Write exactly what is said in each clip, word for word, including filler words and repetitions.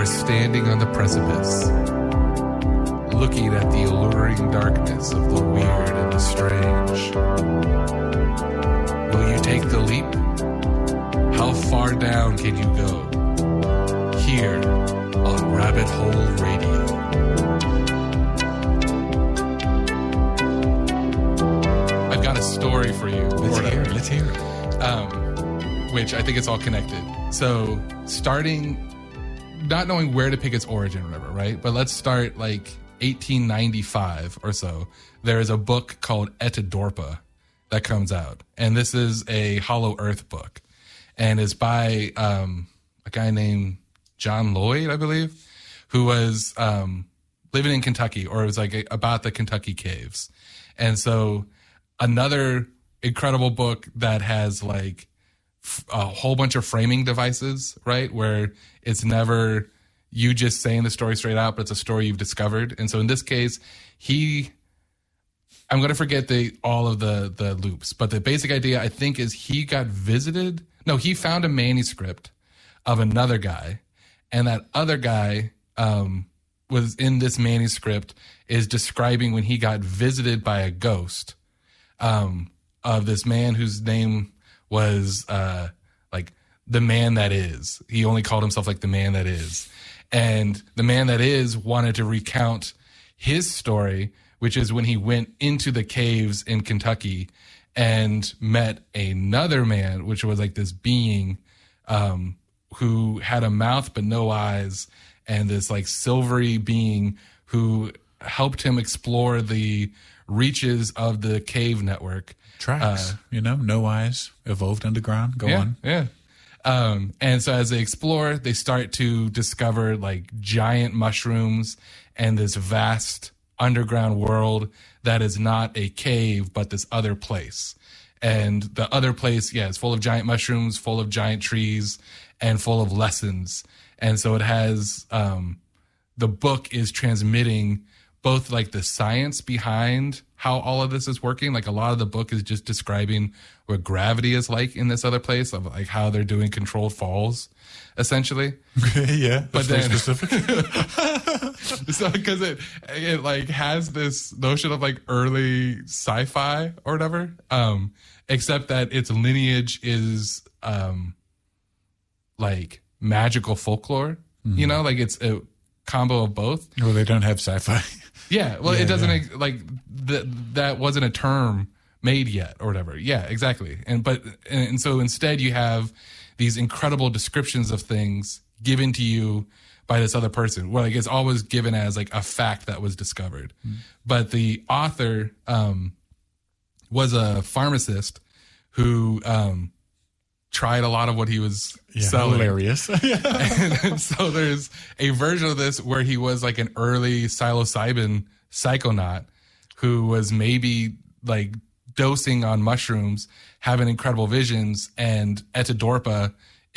are standing on the precipice, looking at the alluring darkness of the weird and the strange. Will you take the leap? How far down can you go? Here on Rabbit Hole Radio. I've got a story for you. Let's hear it. Let's hear it. Um, which I think it's all connected. So starting, not knowing where to pick its origin or whatever, right? But let's start like eighteen ninety-five or so. There is a book called Etidorpa that comes out. And this is a Hollow Earth book. And it's by um, a guy named John Lloyd, I believe, who was um, living in Kentucky, or it was like a, about the Kentucky caves. And so another incredible book that has like f- a whole bunch of framing devices, right? Where it's never you just saying the story straight out, but it's a story you've discovered. And so in this case, he, I'm going to forget the all of the the loops, but the basic idea I think is he got visited. No, he found a manuscript of another guy, and that other guy um, was in this manuscript is describing when he got visited by a ghost um, of this man whose name was uh, like the man that is. He only called himself like the man that is. And the man that is wanted to recount his story, which is when he went into the caves in Kentucky and met another man, which was like this being um, who had a mouth but no eyes, and this like silvery being who helped him explore the reaches of the cave network. Tracks, uh, you know, no eyes, evolved underground. Go yeah, on. Yeah. Um, and so as they explore, they start to discover like giant mushrooms and this vast underground world that is not a cave, but this other place. And the other place, yeah, is full of giant mushrooms, full of giant trees, and full of lessons. And so it has, um, the book is transmitting both like the science behind how all of this is working. Like a lot of the book is just describing what gravity is like in this other place, of like how they're doing controlled falls, essentially. Yeah, but that's then specific. so because it it like has this notion of like early sci-fi or whatever, um, except that its lineage is um like magical folklore. Mm-hmm. You know, like it's a combo of both. Well, they don't have sci-fi. Yeah, well, yeah, it doesn't yeah. like th- that wasn't a term made yet or whatever. Yeah, exactly. And but and, and so instead you have these incredible descriptions of things given to you by this other person. Well, like it's always given as like a fact that was discovered. Mm. But the author um, was a pharmacist who um, tried a lot of what he was yeah, selling. Hilarious. and, and so there's a version of this where he was like an early psilocybin psychonaut who was maybe like dosing on mushrooms, having incredible visions, and Etidorpa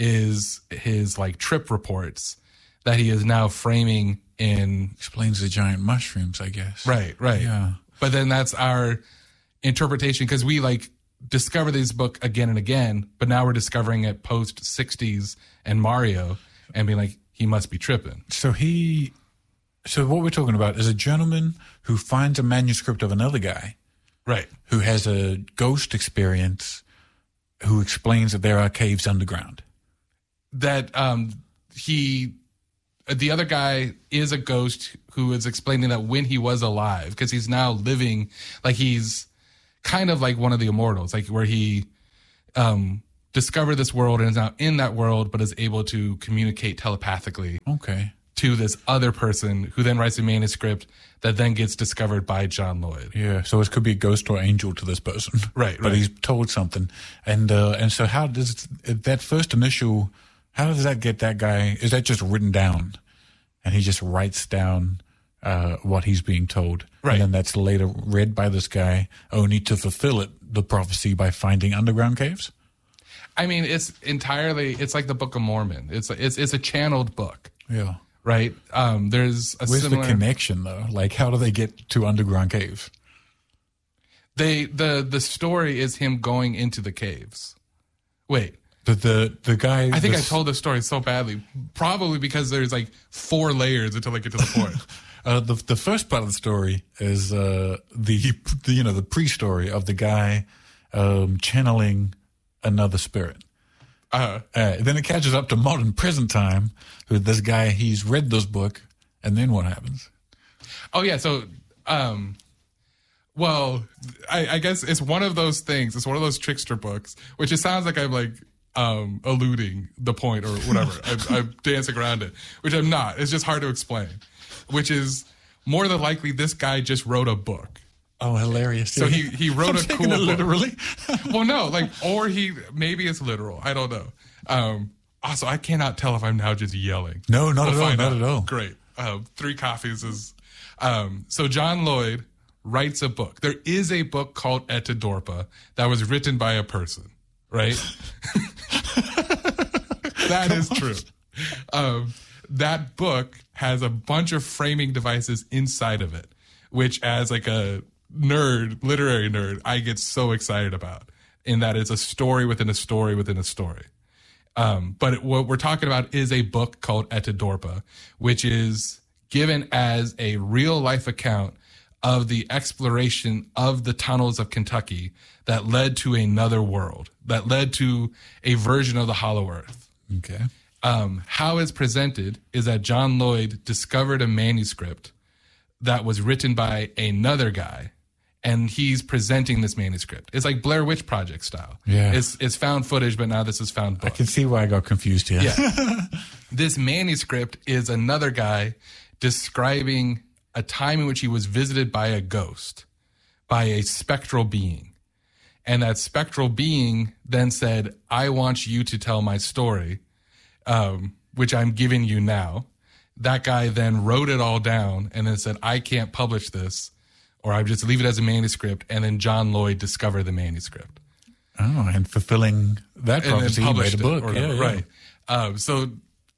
is his like trip reports that he is now framing in. Explains the giant mushrooms, I guess. Right, right. Yeah. But then that's our interpretation, because we like discover this book again and again, but now we're discovering it post sixties and Mario and being like, he must be tripping. So he, so what we're talking about is a gentleman who finds a manuscript of another guy. Right. Who has a ghost experience, who explains that there are caves underground. That um, he, the other guy is a ghost who is explaining that when he was alive, because he's now living, like he's kind of like one of the immortals, like where he um, discovered this world and is now in that world, but is able to communicate telepathically. Okay. To this other person who then writes a manuscript that then gets discovered by John Lloyd. Yeah, so it could be a ghost or angel to this person. Right, But right. he's told something. And uh, and so how does that first initial, how does that get that guy, is that just written down? And he just writes down uh, what he's being told. Right. And then that's later read by this guy, only to fulfill it, the prophecy, by finding underground caves? I mean, it's entirely, it's like the Book of Mormon. It's it's it's a channeled book. Yeah. Right? Um, there's a Where's similar... the connection, though? Like, how do they get to underground caves? They the the story is him going into the caves. Wait. The the, the guy. I think this, I told this story so badly, probably because there's like four layers until I get to the point. uh, the the first part of the story is uh, the, the you know the pre-story of the guy um, channeling another spirit. Uh-huh. Uh, then it catches up to modern present time with this guy. He's read this book, and then what happens? Oh yeah, so um, well, I, I guess it's one of those things. It's one of those trickster books, which it sounds like I'm like. Um, eluding the point or whatever. I'm, I'm dancing around it, which I'm not. It's just hard to explain. Which is more than likely this guy just wrote a book. Oh, hilarious! So he he wrote I'm a taking cool it book. literally. Well, no, like or he maybe it's literal. I don't know. Um, also, I cannot tell if I'm now just yelling. No, not We'll at all. find Not out. at all. Great. Um, three coffees is. Um, so John Lloyd writes a book. There is a book called Etidorpa that was written by a person. Right? That is true. Um, that book has a bunch of framing devices inside of it, which as like a nerd, literary nerd, I get so excited about in that it's a story within a story within a story. Um, but it, what we're talking about is a book called Etidorpa, which is given as a real life account of the exploration of the tunnels of Kentucky that led to another world, that led to a version of the Hollow Earth. Okay. Um, how it's presented is that John Lloyd discovered a manuscript that was written by another guy, and he's presenting this manuscript. It's like Blair Witch Project style. Yeah. It's, it's found footage, but now this is found book. I can see why I got confused here. Yeah. This manuscript is another guy describing a time in which he was visited by a ghost, by a spectral being. And that spectral being then said, I want you to tell my story, um, which I'm giving you now. That guy then wrote it all down and then said, I can't publish this, or I just leave it as a manuscript. And then John Lloyd discovered the manuscript. Oh, and fulfilling that And prophecy, then he made published a book. it. Or Yeah, whatever, yeah. right. Um, so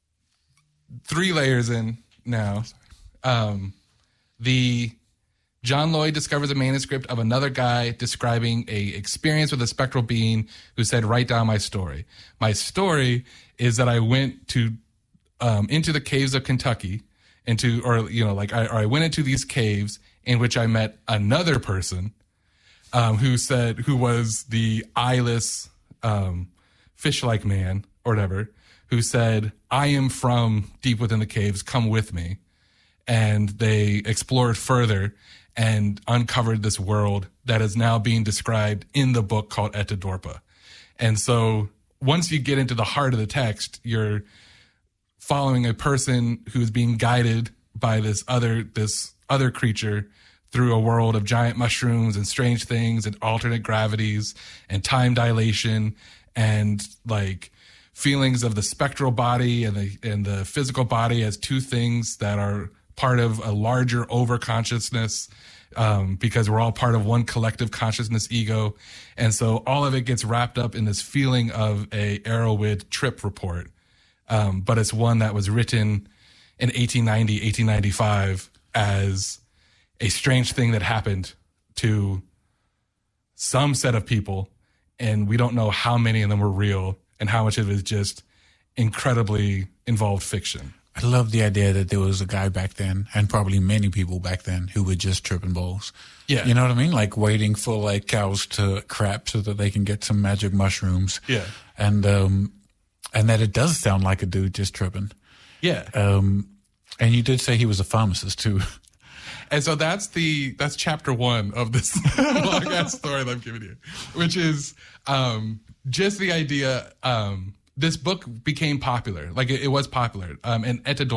three layers in now. Um, the John Lloyd discovers a manuscript of another guy describing a experience with a spectral being who said, write down my story. My story is that I went to um, into the caves of Kentucky, into or you know like I, or I went into these caves in which I met another person um, who said who was the eyeless um, fish-like man or whatever, who said, I am from deep within the caves, come with me. And they explored further and uncovered this world that is now being described in the book called Etidorpa. And so once you get into the heart of the text, you're following a person who's being guided by this other this other creature through a world of giant mushrooms and strange things and alternate gravities and time dilation and like feelings of the spectral body and the and the physical body as two things that are part of a larger overconsciousness, um, because we're all part of one collective consciousness ego. And so all of it gets wrapped up in this feeling of a Arrowwood trip report. Um, but it's one that was written in eighteen ninety, eighteen ninety-five as a strange thing that happened to some set of people. And we don't know how many of them were real and how much of it is just incredibly involved fiction. I love the idea that there was a guy back then, and probably many people back then, who were just tripping balls. Yeah. You know what I mean? Like waiting for like cows to crap so that they can get some magic mushrooms. Yeah. And, um, and that it does sound like a dude just tripping. Yeah. Um, and you did say he was a pharmacist too. And so that's the that's chapter one of this long ass story that I'm giving you, which is um, just the idea. Um, this book became popular, like it, it was popular, um, and Etidorpa